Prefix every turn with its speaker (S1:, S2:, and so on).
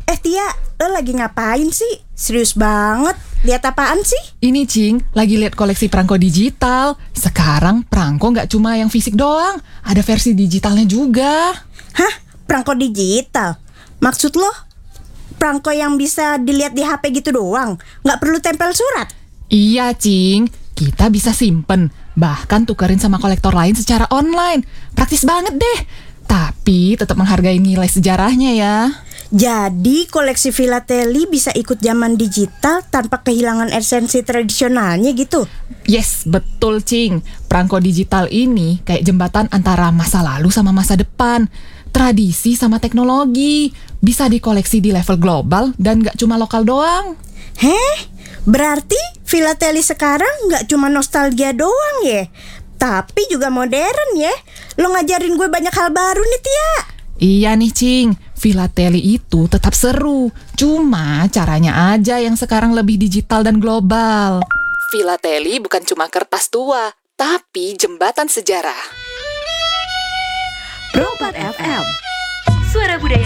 S1: Tia, lo lagi ngapain sih? Serius banget? Lihat apaan sih?
S2: Ini Cing, lagi lihat koleksi perangko digital. Sekarang perangko nggak cuma yang fisik doang, ada versi digitalnya juga.
S1: Hah? Perangko digital? Maksud lo? Perangko yang bisa dilihat di HP gitu doang? Nggak perlu tempel surat?
S2: Iya Cing, kita bisa simpen, bahkan tukerin sama kolektor lain secara online. Praktis banget deh. Tapi tetap menghargai nilai sejarahnya ya.
S1: Jadi koleksi filateli bisa ikut zaman digital tanpa kehilangan esensi tradisionalnya gitu?
S2: Yes, betul Cing. Perangko digital ini kayak jembatan antara masa lalu sama masa depan. Tradisi sama teknologi. Bisa dikoleksi di level global dan gak cuma lokal doang.
S1: Heh? Berarti filateli sekarang nggak cuma nostalgia doang ya? Tapi juga modern ya? Lo ngajarin gue banyak hal baru nih Tia.
S2: Iya nih Cing, filateli itu tetap seru. Cuma caranya aja yang sekarang lebih digital dan global. Filateli bukan cuma kertas tua, tapi jembatan sejarah.
S3: Pro 4 FM, suara budaya